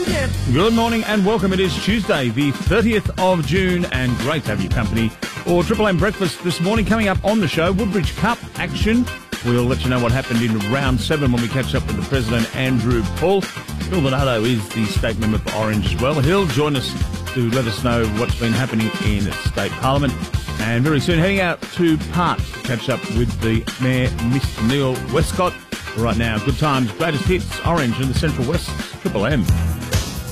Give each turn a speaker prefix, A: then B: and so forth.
A: Good morning and welcome. It is Tuesday, the 30th of June, and great to have your company for Triple M Breakfast this morning. Coming up on the show, Woodbridge Cup action. We'll let you know what happened in round 7 when we catch up with the President, Andrew Paul. Phil Donato is the state member for Orange as well. He'll join us to let us know what's been happening in State Parliament. And very soon heading out to Parkes to catch up with the Mayor, Mr Neil Westcott. Right now, good times, greatest hits, Orange in the Central West, Triple M.